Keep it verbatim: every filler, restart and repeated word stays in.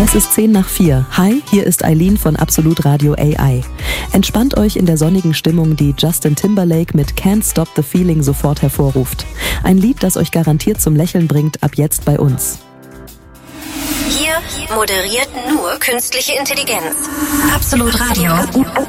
Es ist zehn nach vier. Hi, hier ist Eileen von Absolut Radio A I. Entspannt euch in der sonnigen Stimmung, die Justin Timberlake mit Can't Stop the Feeling sofort hervorruft. Ein Lied, das euch garantiert zum Lächeln bringt, ab jetzt bei uns. Hier moderiert nur künstliche Intelligenz. Absolut Radio.